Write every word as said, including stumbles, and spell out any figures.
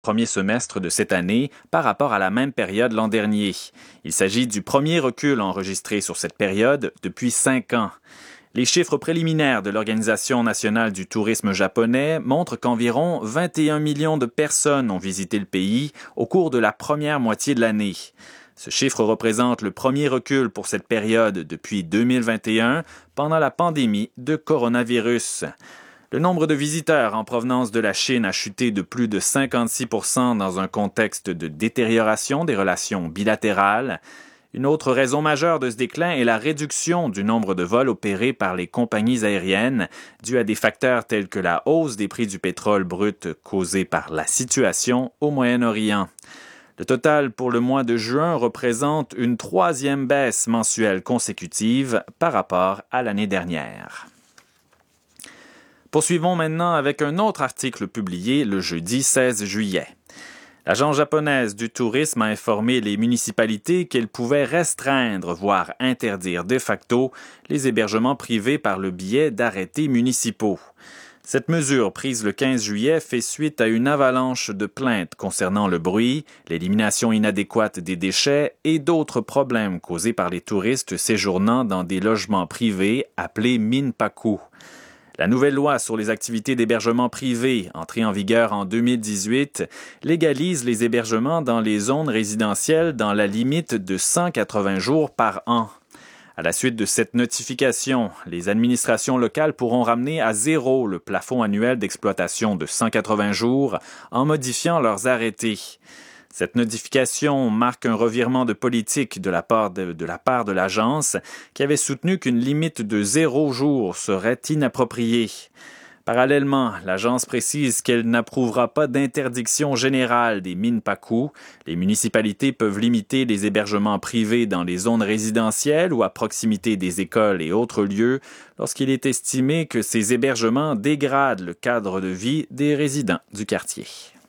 premier semestre de cette année par rapport à la même période l'an dernier. Il s'agit du premier recul enregistré sur cette période depuis cinq ans. Les chiffres préliminaires de l'Organisation nationale du tourisme japonais montrent qu'environ vingt et un millions de personnes ont visité le pays au cours de la première moitié de l'année. Ce chiffre représente le premier recul pour cette période depuis deux mille vingt et un, pendant la pandémie de coronavirus. Le nombre de visiteurs en provenance de la Chine a chuté de plus de cinquante-six pour cent dans un contexte de détérioration des relations bilatérales. Une autre raison majeure de ce déclin est la réduction du nombre de vols opérés par les compagnies aériennes, due à des facteurs tels que la hausse des prix du pétrole brut causée par la situation au Moyen-Orient. Le total pour le mois de juin représente une troisième baisse mensuelle consécutive par rapport à l'année dernière. Poursuivons maintenant avec un autre article publié le jeudi seize juillet. L'Agence japonaise du tourisme a informé les municipalités qu'elles pouvaient restreindre, voire interdire de facto, les hébergements privés par le biais d'arrêtés municipaux. Cette mesure, prise le quinze juillet, fait suite à une avalanche de plaintes concernant le bruit, l'élimination inadéquate des déchets et d'autres problèmes causés par les touristes séjournant dans des logements privés appelés minpaku. La nouvelle loi sur les activités d'hébergement privé, entrée en vigueur en deux mille dix-huit, légalise les hébergements dans les zones résidentielles dans la limite de cent quatre-vingts jours par an. À la suite de cette notification, les administrations locales pourront ramener à zéro le plafond annuel d'exploitation de cent quatre-vingts jours en modifiant leurs arrêtés. Cette notification marque un revirement de politique de la part de, de la part de l'agence qui avait soutenu qu'une limite de zéro jour serait inappropriée. Parallèlement, l'agence précise qu'elle n'approuvera pas d'interdiction générale des minpaku. Les municipalités peuvent limiter les hébergements privés dans les zones résidentielles ou à proximité des écoles et autres lieux lorsqu'il est estimé que ces hébergements dégradent le cadre de vie des résidents du quartier.